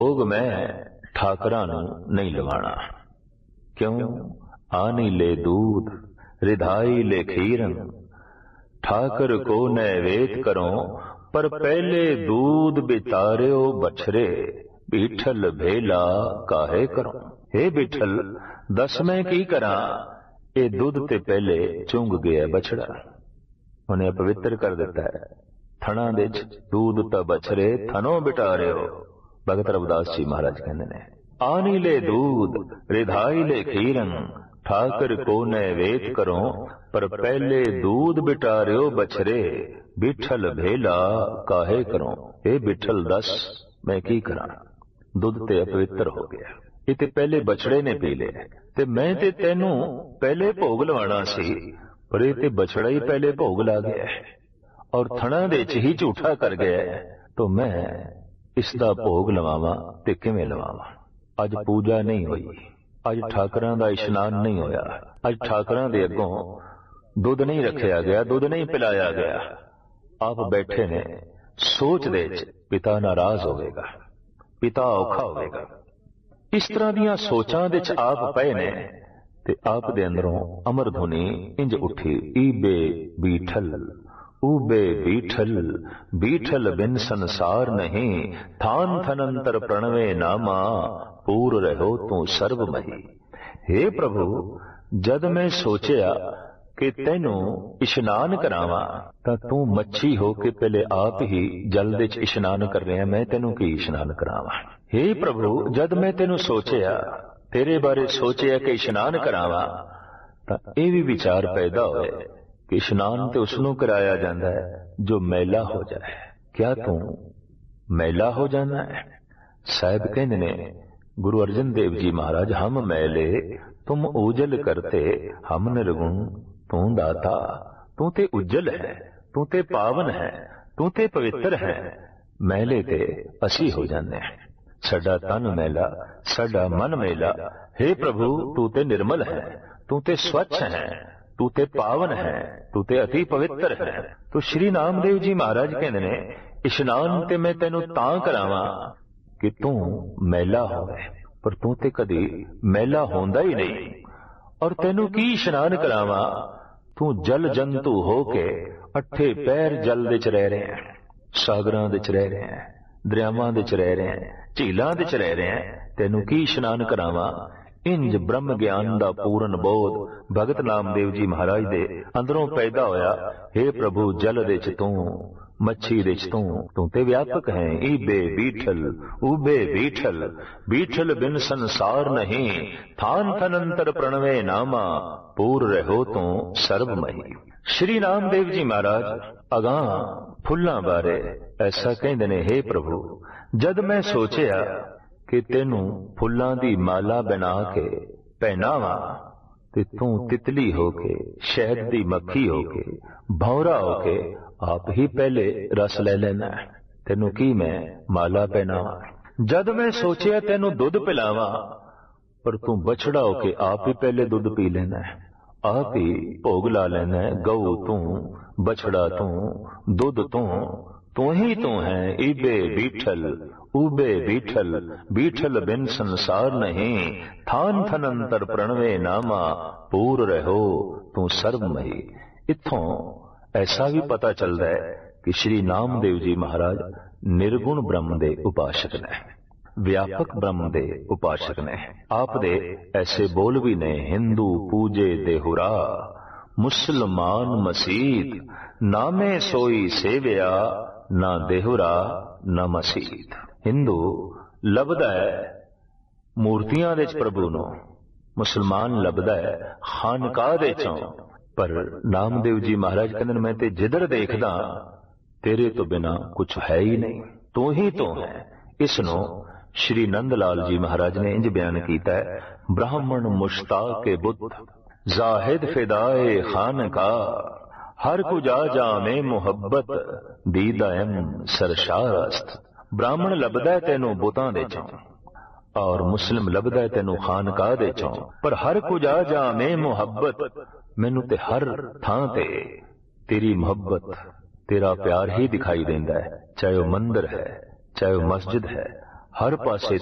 भोग मैं ठाकरां नूं नहीं लवाणा। क्यों? आनी ले दूध रिधाई ले खीरन, ठाकर को नैवेद करो पर पहले दूध बितारियो बछरे, बिठल भेला काहे करो। हे बिठल दस मैं की करा, ये दुध ते पहले चुंग गया बछड़ा। उन्हें अपवित्र कर देता है। थना दे दूध ता बछरे थनो बिटारियो। भगत रविदास जी महाराज कहते ने, आनी ले दूध रिधाई ले खीरन, ठाकर को नैवेद करो पर पहले दूध बिटारियो बछरे, बिठल भेला काहे करो। हे बिठल दस मैं की करा, दुध ते अपवित्र हो गया, इते पहले बछड़े ने पी लिया ते मैं ते तेनू पहले भोग लवाना सी, पर ये ते बछड़ा ही पहले भोग ला गया है और थना दे च ही झूठा कर गया है, तो मैं इसदा भोग लवावां ते किवें लवावां। अज पूजा नहीं हुई, अज ठाकरां दा इशनान नहीं होया, अज ठाकरां दे अगों दुध नहीं रखिया गया, दुध नहीं पिलाया गया। आप बैठे ने सोच दे च पिता नाराज होवेगा, पिता औखा होवेगा। इस तरह दियां सोचां दे च आप पए ने ते आप दे अंदरों अमर धुनी इंज उठी, ईबे बीठल ऊबे बीठल, बीठल बिन संसार नहीं, थान थनंतर प्रणवे नामा, पूर रहो तू सर्वमही। हे प्रभु जद मैं सोचिया कि तेनू इशनान करावां तां तू मच्छी हो के पहले आप ही जल दे च इशनान कर रहे हैं, मैं तेनू की इशनान करावां। हे प्रभु जद मैं तेनू सोचिया, तेरे बारे सोचिया कि इशनान करावां, तां ये भी विचार पैदा होए कि इशनान तो उसनों कराया जाता है जो मैला हो जाए। क्या तू मैला हो जाना है? साहब कहने ने, गुरु अर्जन देव जी महाराज, हम मैले तुम उजल करते, हम निर्गुण तू दाता। तू ते उज्जल है, तू ते पावन है, तू ते पवित्र है, मैले ते असी हो जाने हैं। साडा तन मैला, साडा मन मैला। हे प्रभु तू ते निर्मल है, तू ते स्वच्छ है, तू ते पावन है, तू ते अति पवित्र है। तो श्री नामदेव जी महाराज कहते ने, इशनान ते मैं तेनू तां करावां कि तू मैला होवे, पर तू ते कदी मैला होंदा ही नहीं। और तेनू की इशनान करावां, तू जल जंतु हो के अठे पैर जल दे च रह रहे हैं, सागरां दे च रह रहे हैं, दरियावां दे च रह रहे हैं, झीलां दे च रह रहे हैं। तेनू की इशनान करावां। इंज ब्रह्म ज्ञान दा पूर्ण बोध भगत नामदेव जी महाराज दे अंदरों पैदा होया। हे प्रभु जल दे च तू, मच्छी दे च तू ते व्यापक है। ईबे बीठल ऊबे बीठल, बीठल बिन संसार नहीं, थान थनंतर प्रणवे नामा, पूर रहो तू सर्वमही। श्री नामदेव जी महाराज अगां फुल्लां बारे ऐसा कहंदे ने, हे प्रभु जद मैं सोचिया कि तेनू फुल्लां दी माला बना के पहनावा, ते तू तितली होके, शहद दी मक्खी होके, भौरा होके आप ही पहले रस ले लेना है। तेनू की मैं माला पहनावा। जद मैं सोचिया तेनू दुध पिलावा, पर तू बछड़ा होके आप ही पहले दुध पी लेना है, आप ही भोग ला लेना है। गऊ तू, बछड़ा तू, दुध तू ही तू है। ईबे बीठल ऊबे बीठल, बीठल बिन संसार नहीं, थान थनंतर प्रणवे नामा, पूर रहो तू सर्वमही। इत्थों ऐसा भी पता चलता है कि श्री नामदेव जी महाराज निर्गुण ब्रह्म दे उपासक ने, व्यापक ब्रह्म दे उपासक ने। आप दे ऐसे बोल भी ने, हिंदू पूजे देहुरा, मुसलमान मसीद, नामे सोई सेविया, ना देहुरा ना मसीद। हिंदू लभदा है मूर्तियां दे प्रभु नो, मुसलमान लभदा है खानकाह दे चों। पर नामदेव जी महाराज कहंदे मैं ते जिधर देखदा तेरे तो बिना कुछ है ही नहीं, तू ही तो है। इसनो श्री नंदलाल जी महाराज ने इंज बयान कीता है, ब्राह्मण मुश्ताक के बुत, जाहिद फिदाए खानकाह, हर कुजा जामे मुहब्बत, दीदायम सरशारस्त। ब्राह्मण लभदा है तेनू बुतां दे चों, और मुस्लिम लभदा है तेनू खानकाह दे चों, पर हर कुजा जामे मुहब्बत, मैनू ते हर थां ते तेरी मोहब्बत, तेरा प्यार ही दिखाई देंदा है। चाहे वह मंदिर है, चाहे वह मस्जिद है, ਹਰ ਪਾਸੇ